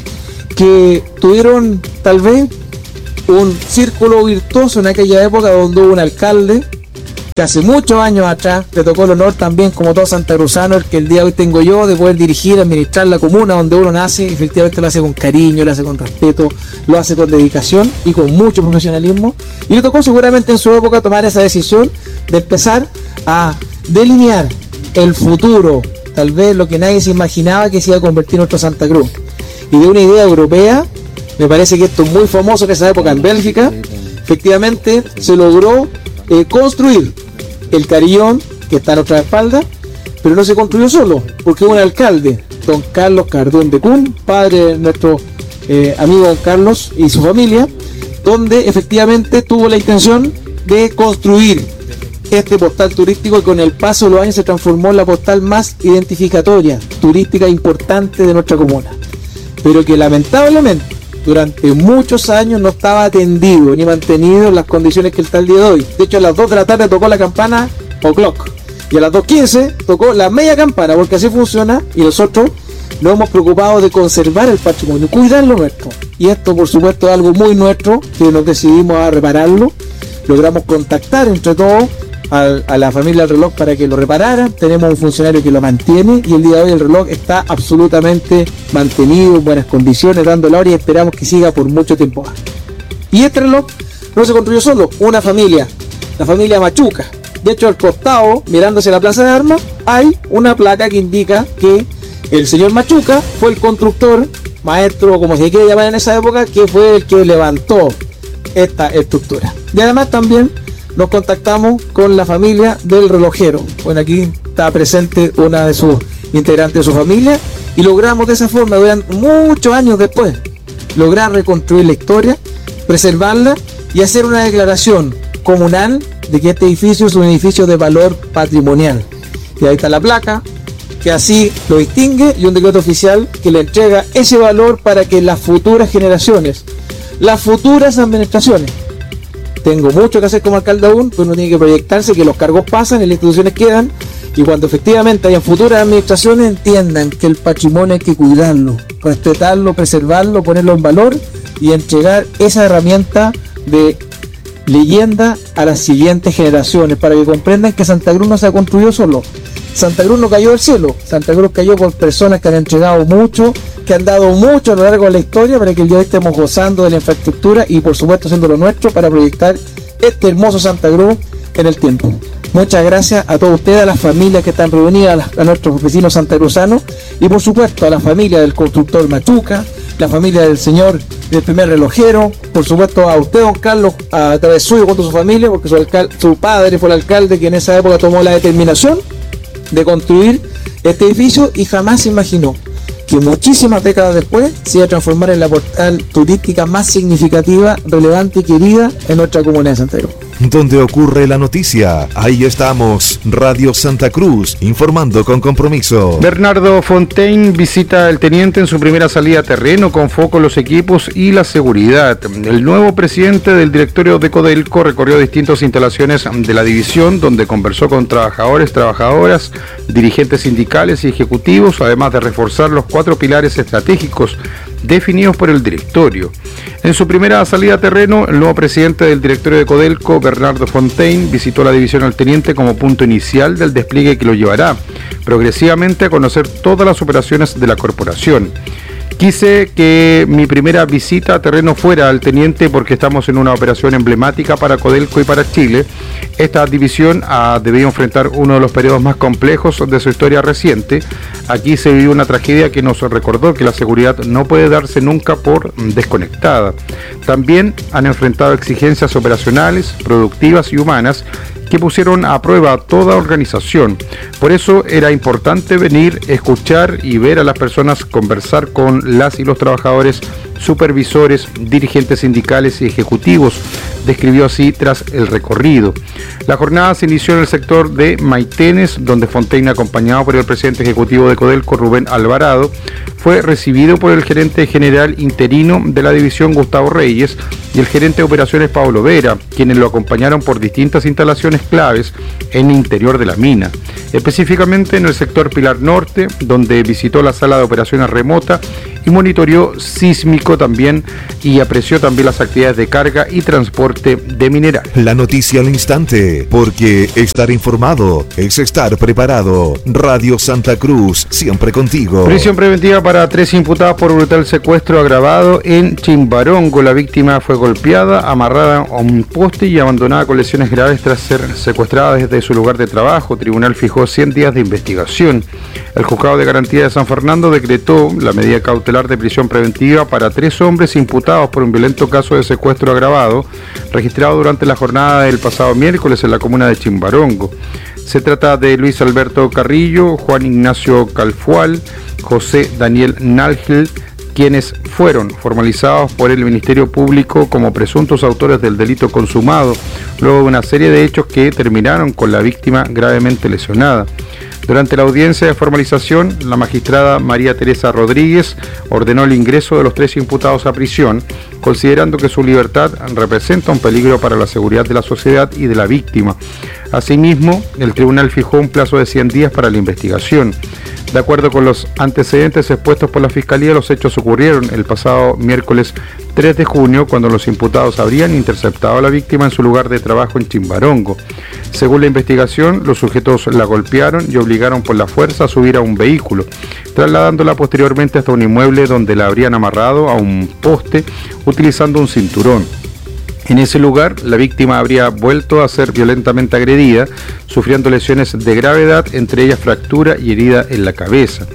que tuvieron tal vez un círculo virtuoso en aquella época donde hubo un alcalde que hace muchos años atrás le tocó el honor también, como todo santacruzano, el que el día de hoy tengo yo, de poder dirigir, administrar la comuna donde uno nace. Efectivamente lo hace con cariño, lo hace con respeto, lo hace con dedicación y con mucho profesionalismo, y le tocó seguramente en su época tomar esa decisión de empezar a delinear el futuro, tal vez lo que nadie se imaginaba que se iba a convertir en nuestro Santa Cruz, y de una idea europea. Me parece que esto es muy famoso en esa época en Bélgica. Efectivamente se logró eh, construir el carillón que está a nuestra espalda, pero no se construyó solo, porque un alcalde, don Carlos Cardún de Cun, padre de nuestro eh, amigo don Carlos y su familia, donde efectivamente tuvo la intención de construir este postal turístico que con el paso de los años se transformó en la postal más identificatoria, turística importante de nuestra comuna, pero que lamentablemente durante muchos años no estaba atendido ni mantenido en las condiciones que está el día de hoy. De hecho, a las dos de la tarde tocó la campana o'clock y a las dos quince tocó la media campana, porque así funciona, y nosotros nos hemos preocupado de conservar el patrimonio, cuidar lo nuestro, y esto por supuesto es algo muy nuestro que nos decidimos a repararlo. Logramos contactar entre todos a, a la familia del reloj para que lo repararan. Tenemos un funcionario que lo mantiene y el día de hoy el reloj está absolutamente mantenido, en buenas condiciones, dando la hora, y esperamos que siga por mucho tiempo más. Y este reloj no se construyó solo, una familia, la familia Machuca. De hecho, al costado, mirando hacia la plaza de armas, hay una placa que indica que El señor Machuca fue el constructor, maestro, como se quiere llamar en esa época, que fue el que levantó esta estructura. Y además también nos contactamos con la familia del relojero. Bueno, aquí está presente una de sus integrantes de su familia y logramos de esa forma, durante muchos años después, lograr reconstruir la historia, preservarla y hacer una declaración comunal de que este edificio es un edificio de valor patrimonial. Y ahí está la placa, que así lo distingue, y un decreto oficial que le entrega ese valor para que las futuras generaciones, las futuras administraciones, tengo mucho que hacer como alcalde aún, pero uno tiene que proyectarse que los cargos pasan y las instituciones quedan, y cuando efectivamente hayan futuras administraciones entiendan que el patrimonio hay que cuidarlo, respetarlo, preservarlo, ponerlo en valor y entregar esa herramienta de leyenda a las siguientes generaciones para que comprendan que Santa Cruz no se ha construido solo. Santa Cruz no cayó del cielo, Santa Cruz cayó por personas que han entregado mucho, que han dado mucho a lo largo de la historia para que el día de hoy estemos gozando de la infraestructura y por supuesto haciendo lo nuestro para proyectar este hermoso Santa Cruz en el tiempo. Muchas gracias a todos ustedes, a las familias que están reunidas, a nuestros vecinos santacruzanos y por supuesto a la familia del constructor Machuca, la familia del señor del primer relojero, por supuesto a usted, don Carlos, a través suyo junto a su familia, porque su, alcal- su padre fue el alcalde que en esa época tomó la determinación de construir este edificio y jamás se imaginó que muchísimas décadas después se iba a transformar en la portal turística más significativa, relevante y querida en nuestra comunidad de Santa Cruz. Donde ocurre la noticia, ahí estamos, Radio Santa Cruz, informando con compromiso. Bernardo Fontaine visita al teniente en su primera salida a terreno con foco en los equipos y la seguridad. El nuevo presidente del directorio de Codelco recorrió distintas instalaciones de la división donde conversó con trabajadores, trabajadoras, dirigentes sindicales y ejecutivos, además de reforzar los cuatro pilares estratégicos definidos por el directorio. En su primera salida a terreno, el nuevo presidente del directorio de Codelco, Bernardo Fontaine, visitó la división al teniente como punto inicial del despliegue que lo llevará progresivamente a conocer todas las operaciones de la corporación. Quise que mi primera visita a terreno fuera al teniente porque estamos en una operación emblemática para Codelco y para Chile. Esta división ha debido enfrentar uno de los periodos más complejos de su historia reciente. Aquí se vivió una tragedia que nos recordó que la seguridad no puede darse nunca por desconectada. También han enfrentado exigencias operacionales, productivas y humanas que pusieron a prueba toda organización. Por eso era importante venir, escuchar y ver a las personas, conversar con las y los trabajadores, supervisores, dirigentes sindicales y ejecutivos, describió así tras el recorrido. La jornada se inició en el sector de Maitenes, donde Fontaine, acompañado por el presidente ejecutivo de Codelco, Rubén Alvarado, fue recibido por el gerente general interino de la división, Gustavo Reyes, y el gerente de operaciones, Pablo Vera, quienes lo acompañaron por distintas instalaciones claves en el interior de la mina, específicamente en el sector Pilar Norte, donde visitó la sala de operaciones remota y monitoreó sísmico también y apreció también las actividades de carga y transporte de mineral. La noticia al instante, porque estar informado es estar preparado. Radio Santa Cruz, siempre contigo. Prisión preventiva para tres imputados por brutal secuestro agravado en Chimbarongo. La víctima fue golpeada, amarrada a un poste y abandonada con lesiones graves tras ser secuestrada desde su lugar de trabajo. El tribunal fijó cien días de investigación. El juzgado de garantía de San Fernando decretó la medida cautelar de prisión preventiva para tres hombres imputados por un violento caso de secuestro agravado registrado durante la jornada del pasado miércoles en la comuna de Chimbarongo. Se trata de Luis Alberto Carrillo, Juan Ignacio Calfual, José Daniel Nalgel, quienes fueron formalizados por el Ministerio Público como presuntos autores del delito consumado, luego de una serie de hechos que terminaron con la víctima gravemente lesionada. Durante la audiencia de formalización, la magistrada María Teresa Rodríguez ordenó el ingreso de los tres imputados a prisión, considerando que su libertad representa un peligro para la seguridad de la sociedad y de la víctima. Asimismo, el tribunal fijó un plazo de cien días para la investigación. De acuerdo con los antecedentes expuestos por la Fiscalía, los hechos ocurrieron el pasado miércoles tres de junio, cuando los imputados habrían interceptado a la víctima en su lugar de trabajo en Chimbarongo. Según la investigación, los sujetos la golpearon y obligaron por la fuerza a subir a un vehículo, trasladándola posteriormente hasta un inmueble donde la habrían amarrado a un poste utilizando un cinturón. En ese lugar, la víctima habría vuelto a ser violentamente agredida, sufriendo lesiones de gravedad, entre ellas fractura y herida en la cabeza.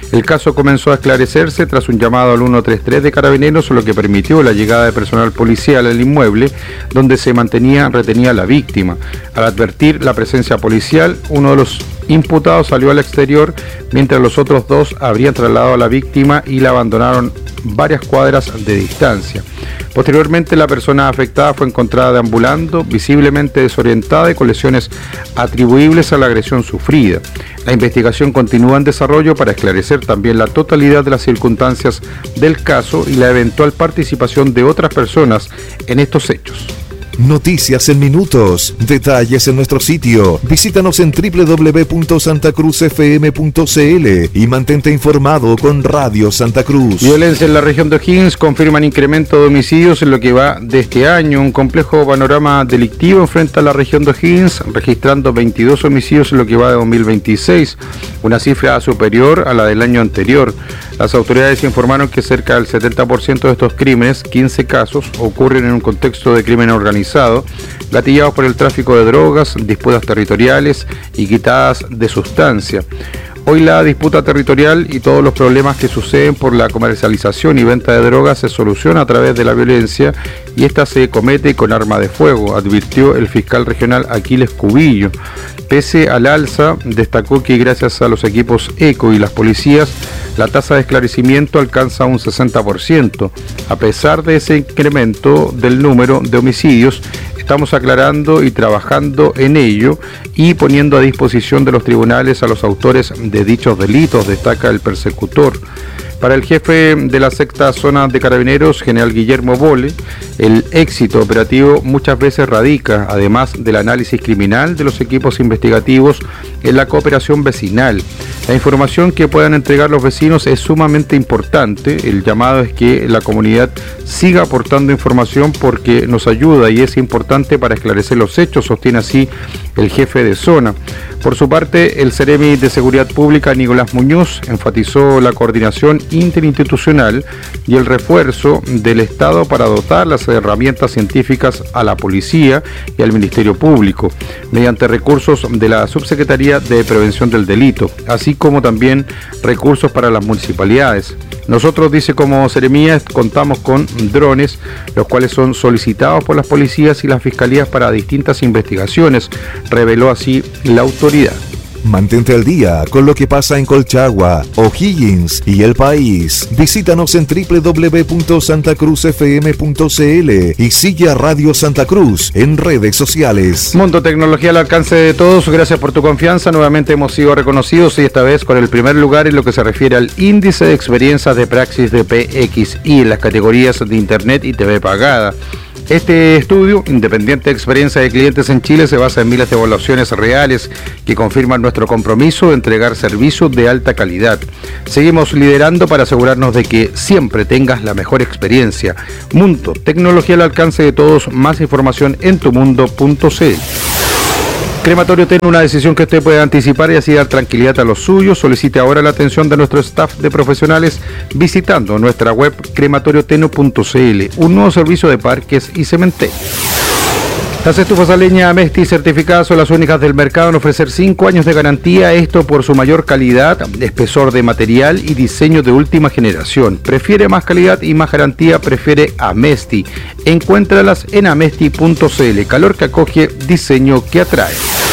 El caso comenzó a esclarecerse tras un llamado al ciento treinta y tres de Carabineros, lo que permitió la llegada de personal policial al inmueble donde se mantenía retenida la víctima. Al advertir la presencia policial, uno de los imputados salió al exterior, mientras los otros dos habrían trasladado a la víctima y la abandonaron varias cuadras de distancia. Posteriormente, la persona afectada fue encontrada deambulando, visiblemente desorientada y con lesiones atribuibles a la agresión sufrida. La investigación continúa en desarrollo para esclarecer también la totalidad de las circunstancias del caso y la eventual participación de otras personas en estos hechos. Noticias en minutos, detalles en nuestro sitio. Visítanos en doble u doble u doble u punto santa cruz f m punto c l y mantente informado con Radio Santa Cruz. Violencia en la región de O'Higgins, confirman incremento de homicidios en lo que va de este año. Un complejo panorama delictivo enfrenta a la región de O'Higgins, registrando veintidós homicidios en lo que va de dos mil veintiséis, una cifra superior a la del año anterior. Las autoridades informaron que cerca del setenta por ciento de estos crímenes, quince casos, ocurren en un contexto de crimen organizado, gatillados por el tráfico de drogas, disputas territoriales y quitadas de sustancia. Hoy la disputa territorial y todos los problemas que suceden por la comercialización y venta de drogas se soluciona a través de la violencia y esta se comete con arma de fuego, advirtió el fiscal regional Aquiles Cubillo. Pese al alza, destacó que gracias a los equipos ECO y las policías, la tasa de esclarecimiento alcanza un sesenta por ciento. A pesar de ese incremento del número de homicidios, estamos aclarando y trabajando en ello y poniendo a disposición de los tribunales a los autores de dichos delitos, destaca el persecutor. Para el jefe de la sexta zona de Carabineros, general Guillermo Bole, el éxito operativo muchas veces radica, además del análisis criminal de los equipos investigativos, en la cooperación vecinal. La información que puedan entregar los vecinos es sumamente importante. El llamado es que la comunidad siga aportando información porque nos ayuda y es importante para esclarecer los hechos, sostiene así el jefe de zona. Por su parte, el Seremi de Seguridad Pública, Nicolás Muñoz, enfatizó la coordinación interinstitucional y el refuerzo del Estado para dotar las herramientas científicas a la policía y al Ministerio Público, mediante recursos de la Subsecretaría de Prevención del Delito, así como también recursos para las municipalidades. Nosotros, dice, como Seremías, contamos con drones, los cuales son solicitados por las policías y las fiscalías para distintas investigaciones, reveló así la autoridad. Mantente al día con lo que pasa en Colchagua, O'Higgins y el país. Visítanos en doble u doble u doble u punto santa cruz f m punto c l y sigue a Radio Santa Cruz en redes sociales. Mundo Tecnología al alcance de todos, gracias por tu confianza. Nuevamente hemos sido reconocidos y esta vez con el primer lugar en lo que se refiere al índice de experiencias de praxis de P X I en las categorías de Internet y T V pagada. Este estudio, independiente de experiencia de clientes en Chile, se basa en miles de evaluaciones reales que confirman nuestro compromiso de entregar servicios de alta calidad. Seguimos liderando para asegurarnos de que siempre tengas la mejor experiencia. Mundo, tecnología al alcance de todos. Más información en tumundo punto c l. Crematorio Teno, una decisión que usted puede anticipar y así dar tranquilidad a los suyos. Solicite ahora la atención de nuestro staff de profesionales visitando nuestra web crematorio teno punto c l, un nuevo servicio de parques y cementerios. Las estufas a leña Amesti certificadas son las únicas del mercado en ofrecer cinco años de garantía, esto por su mayor calidad, espesor de material y diseño de última generación. Prefiere más calidad y más garantía, prefiere Amesti. Encuéntralas en amesti punto c l. Calor que acoge, diseño que atrae.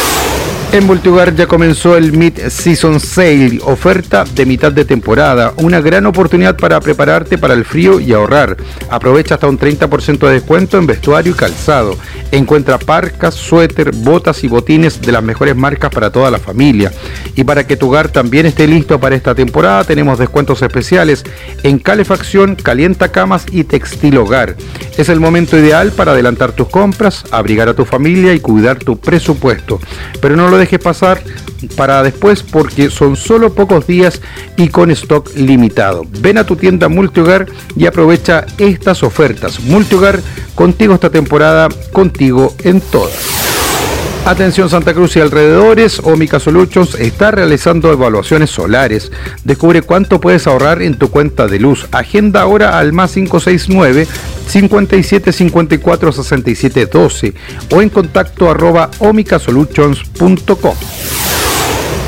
En Multihogar ya comenzó el Mid-Season Sale, oferta de mitad de temporada, una gran oportunidad para prepararte para el frío y ahorrar. Aprovecha hasta un treinta por ciento de descuento en vestuario y calzado. Encuentra parcas, suéter, botas y botines de las mejores marcas para toda la familia. Y para que tu hogar también esté listo para esta temporada, tenemos descuentos especiales en calefacción, calientacamas y textil hogar. Es el momento ideal para adelantar tus compras, abrigar a tu familia y cuidar tu presupuesto. Pero no lo dejes pasar para después porque son solo pocos días y con stock limitado. Ven a tu tienda Multihogar y aprovecha estas ofertas. Multihogar, contigo esta temporada, contigo en todas. Atención Santa Cruz y alrededores, Omica Solutions está realizando evaluaciones solares. Descubre cuánto puedes ahorrar en tu cuenta de luz. Agenda ahora al más cinco seis nueve, cincuenta y siete cincuenta y cuatro sesenta y siete doce o en contacto arroba omica solutions punto com.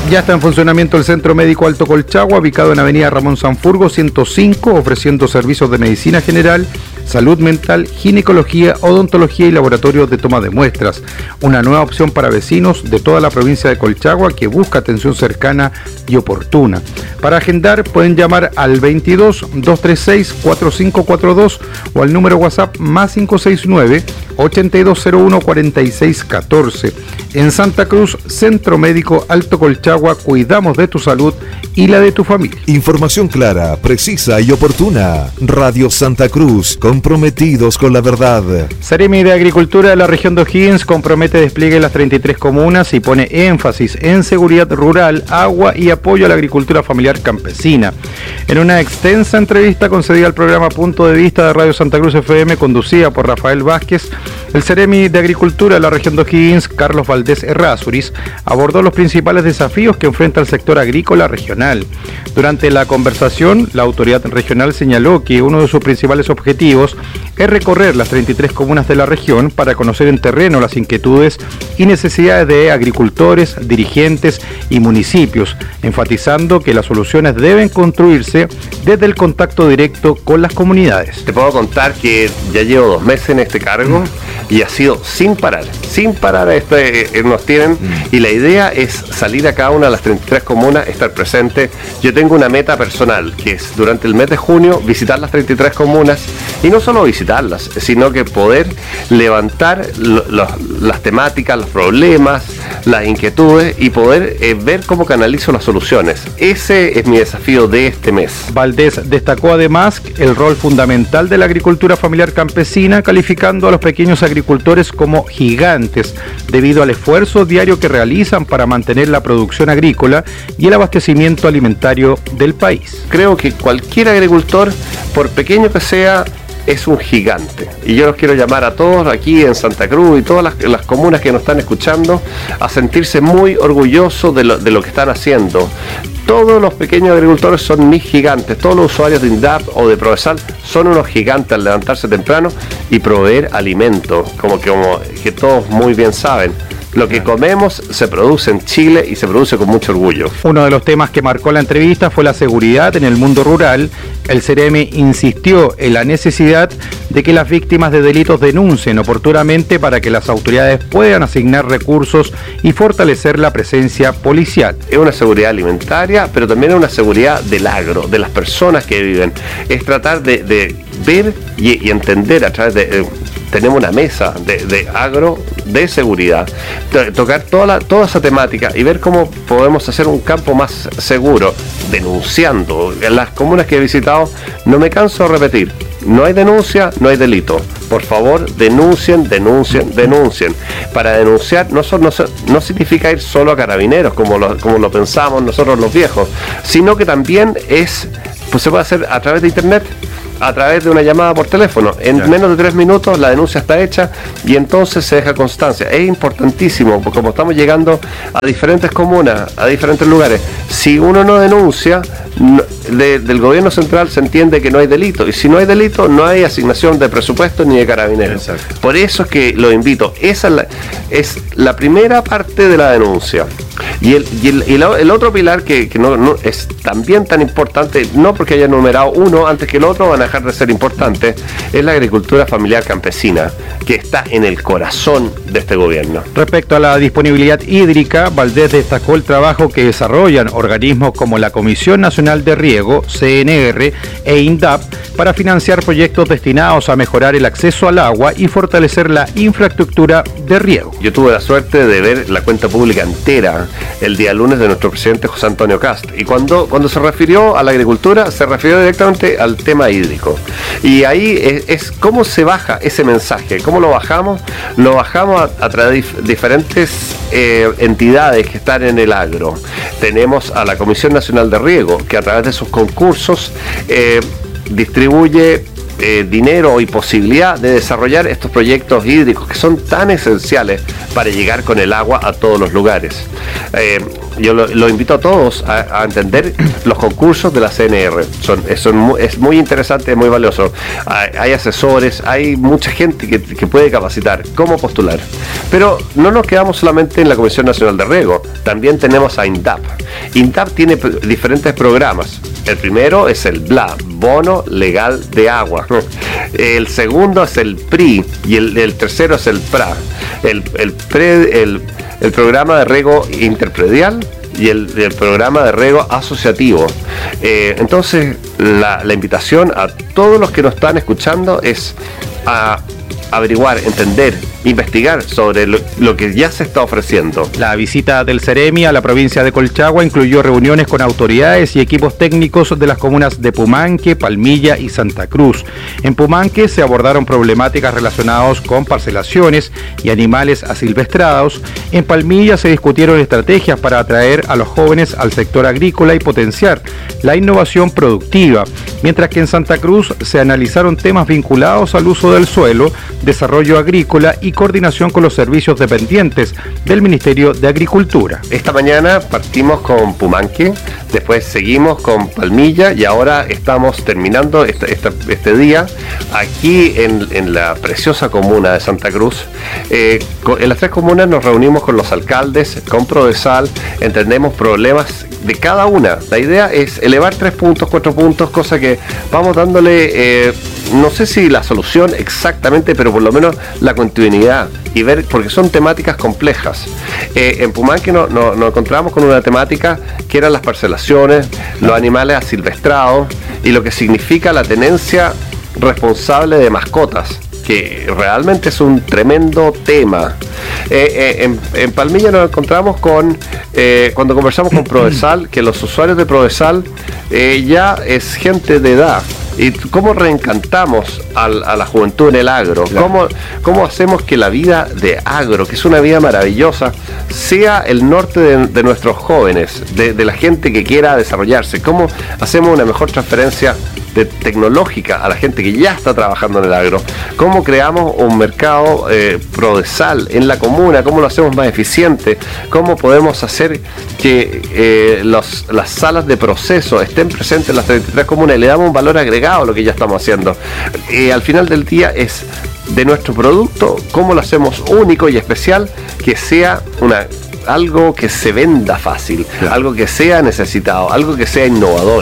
Ya está en funcionamiento el Centro Médico Alto Colchagua, ubicado en Avenida Ramón Sanfurgo ciento cinco, ofreciendo servicios de medicina general, salud mental, ginecología, odontología y laboratorios de toma de muestras. Una nueva opción para vecinos de toda la provincia de Colchagua que busca atención cercana y oportuna. Para agendar pueden llamar al veintidós, doscientos treinta y seis, cuarenta y cinco cuarenta y dos o al número WhatsApp más cinco seis nueve, ochenta y dos cero uno, cuarenta y seis catorce. En Santa Cruz, Centro Médico Alto Colchagua, cuidamos de tu salud y la de tu familia. Información clara, precisa y oportuna. Radio Santa Cruz, comprometidos con la verdad. Seremi de Agricultura de la región de O'Higgins compromete despliegue en las treinta y tres comunas y pone énfasis en seguridad rural, agua y apoyo a la agricultura familiar campesina. En una extensa entrevista concedida al programa Punto de Vista de Radio Santa Cruz F M, conducida por Rafael Vázquez, el Seremi de Agricultura de la región de O'Higgins, Carlos Valdés Errázuriz, abordó los principales desafíos que enfrenta el sector agrícola regional. Durante la conversación, la autoridad regional señaló que uno de sus principales objetivos es recorrer las treinta y tres comunas de la región para conocer en terreno las inquietudes y necesidades de agricultores, dirigentes y municipios, enfatizando que las soluciones deben construirse desde el contacto directo con las comunidades. Te puedo contar que ya llevo dos meses en este cargo y ha sido sin parar, sin parar este, eh, nos tienen, y la idea es salir a cada una de las treinta y tres comunas, estar presente. Yo tengo una meta personal, que es durante el mes de junio visitar las treinta y tres comunas, y no solo visitarlas, sino que poder levantar lo, lo, las temáticas, los problemas, las inquietudes y poder eh, ver cómo canalizo las soluciones. Ese es mi desafío de este mes. Valdés destacó además el rol fundamental de la agricultura familiar campesina, calificando a los pequeños agricultores como gigantes, debido al esfuerzo diario que realizan para mantener la producción agrícola y el abastecimiento alimentario del país. Creo que cualquier agricultor, por pequeño que sea, es un gigante, y yo los quiero llamar a todos aquí en Santa Cruz y todas las, las comunas que nos están escuchando a sentirse muy orgullosos de lo, de lo que están haciendo. Todos los pequeños agricultores son mis gigantes, todos los usuarios de INDAP o de Provesal son unos gigantes al levantarse temprano y proveer alimento, como que, como que todos muy bien saben. Lo que comemos se produce en Chile y se produce con mucho orgullo. Uno de los temas que marcó la entrevista fue la seguridad en el mundo rural. El Ceremi insistió en la necesidad de que las víctimas de delitos denuncien oportunamente para que las autoridades puedan asignar recursos y fortalecer la presencia policial. Es una seguridad alimentaria, pero también es una seguridad del agro, de las personas que viven. Es tratar de, de ver y, y entender a través de... Eh, tenemos una mesa de, de agro de seguridad, to- tocar toda, la, toda esa temática y ver cómo podemos hacer un campo más seguro, denunciando. En las comunas que he visitado, no me canso de repetir, no hay denuncia, no hay delito. Por favor, denuncien, denuncien, denuncien. Para denunciar no, son, no, no significa ir solo a carabineros, como lo, como lo pensamos nosotros los viejos, sino que también es, pues se puede hacer a través de internet, a través de una llamada por teléfono. En yeah. menos de tres minutos la denuncia está hecha y entonces se deja constancia. Es importantísimo, porque como estamos llegando a diferentes comunas, a diferentes lugares, si uno no denuncia, no, de, del gobierno central se entiende que no hay delito, y si no hay delito no hay asignación de presupuesto ni de carabineros. Exacto. Por eso es que lo invito. Esa es la, es la primera parte de la denuncia. Y el, y el, y el, el otro pilar que, que no, no es también tan importante, no porque haya numerado uno antes que el otro van a dejar de ser importante, es la agricultura familiar campesina, que está en el corazón de este gobierno. Respecto a la disponibilidad hídrica, Valdés destacó el trabajo que desarrollan organismos como la Comisión Nacional de Riego, C N R e INDAP, para financiar proyectos destinados a mejorar el acceso al agua y fortalecer la infraestructura de riego. Yo tuve la suerte de ver la cuenta pública entera el día lunes de nuestro presidente José Antonio Cast, y cuando, cuando se refirió a la agricultura se refirió directamente al tema hídrico, y ahí es, es cómo se baja ese mensaje. ¿Cómo lo bajamos? Lo bajamos a, a través de diferentes eh, entidades que están en el agro. Tenemos a la Comisión Nacional de Riego, que a través de sus concursos eh, distribuye Eh, dinero y posibilidad de desarrollar estos proyectos hídricos que son tan esenciales para llegar con el agua a todos los lugares. Eh, yo lo, lo invito a todos a, a entender los concursos de la C N R. Son, son, es muy interesante, muy valioso. Hay, hay asesores, hay mucha gente que, que puede capacitar, cómo postular. Pero no nos quedamos solamente en la Comisión Nacional de Riego, también tenemos a INDAP. INDAP tiene p- diferentes programas. El primero es el B L A, Bono Legal de Agua. El segundo es el P R I y el, el tercero es el P R A. El, el, pre, el, el programa de riego interpredial y el, el programa de riego asociativo. Eh, entonces, la, la invitación a todos los que nos están escuchando es a averiguar, entender, investigar sobre lo, lo que ya se está ofreciendo. La visita del Ceremi a la provincia de Colchagua incluyó reuniones con autoridades y equipos técnicos de las comunas de Pumanque, Palmilla y Santa Cruz. En Pumanque se abordaron problemáticas relacionadas con parcelaciones y animales asilvestrados. En Palmilla se discutieron estrategias para atraer a los jóvenes al sector agrícola y potenciar la innovación productiva, mientras que en Santa Cruz se analizaron temas vinculados al uso del suelo, desarrollo agrícola y coordinación con los servicios dependientes del Ministerio de Agricultura. Esta mañana partimos con Pumanque, después seguimos con Palmilla y ahora estamos terminando este, este, este día aquí en, en la preciosa comuna de Santa Cruz. Eh, en las tres comunas nos reunimos con los alcaldes, con Prodesal, entendemos problemas de cada una. La idea es elevar tres puntos, cuatro puntos, cosa que vamos dándole, eh, no sé si la solución exactamente, pero por lo menos la continuidad y ver, porque son temáticas complejas. Eh, en Pumanque nos no, no encontramos con una temática que eran las parcelaciones, los animales asilvestrados y lo que significa la tenencia responsable de mascotas, que realmente es un tremendo tema. Eh, eh, en, en Palmilla nos encontramos con, eh, cuando conversamos con Prodesal, que los usuarios de Prodesal eh, ya es gente de edad. ¿Y cómo reencantamos al, a la juventud en el agro? Claro. ¿Cómo, ¿Cómo hacemos que la vida de agro, que es una vida maravillosa, sea el norte de, de nuestros jóvenes, de, de la gente que quiera desarrollarse? ¿Cómo hacemos una mejor transferencia de tecnológica a la gente que ya está trabajando en el agro? ¿Cómo creamos un mercado eh, Prodesal en la comuna? ¿Cómo lo hacemos más eficiente? ¿Cómo podemos hacer que eh, los, las salas de proceso estén presentes en las treinta y tres comunas y le damos un valor agregado a lo que ya estamos haciendo? Eh, al final del día es de nuestro producto, cómo lo hacemos único y especial, que sea una algo que se venda fácil, claro, algo que sea necesitado, algo que sea innovador.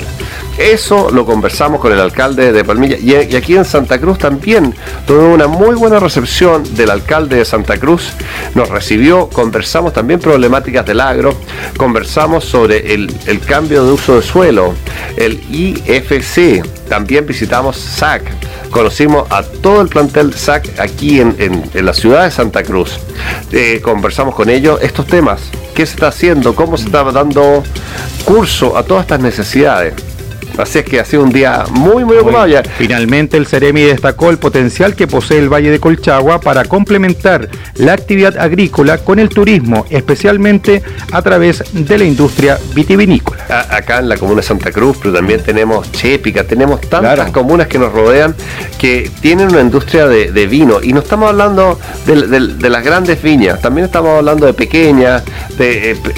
Eso lo conversamos con el alcalde de Palmilla y, y aquí en Santa Cruz también tuvo una muy buena recepción del alcalde de Santa Cruz. Nos recibió, conversamos también problemáticas del agro, conversamos sobre el, el cambio de uso de suelo, el I F C, también visitamos S A C, conocimos a todo el plantel de S A C aquí en, en, en la ciudad de Santa Cruz. Eh, conversamos con ellos estos temas, qué se está haciendo, cómo se está dando curso a todas estas necesidades. Así es que ha sido un día muy, muy ocupado ya. Finalmente, el Ceremi destacó el potencial que posee el Valle de Colchagua para complementar la actividad agrícola con el turismo, especialmente a través de la industria vitivinícola. A, acá en la comuna de Santa Cruz, pero también tenemos Chépica, tenemos tantas claro. comunas que nos rodean que tienen una industria de, de vino. Y no estamos hablando de, de, de las grandes viñas, también estamos hablando de pequeñas, de,